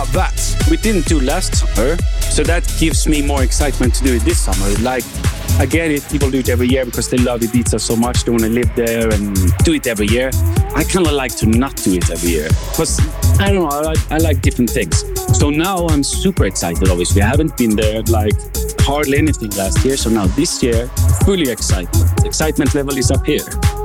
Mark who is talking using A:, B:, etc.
A: Now that
B: We didn't do last summer, so that gives me more excitement to do it this summer. Like, I get it, people do it every year because they love Ibiza so much, they want to live there and do it every year. I kind of like to not do it every year because, I don't know, I like different things. So now I'm super excited, obviously. I haven't been there like hardly anything last year, so now this year, fully excited. Excitement level is up here.